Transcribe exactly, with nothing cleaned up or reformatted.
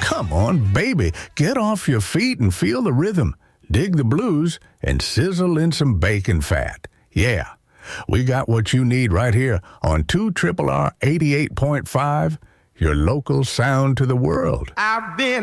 Come on, baby, get off your feet and feel the rhythm. Dig the blues and sizzle in some bacon fat. Yeah, we got what you need right here on two R R R eighty-eight point five, your local sound to the world. I've been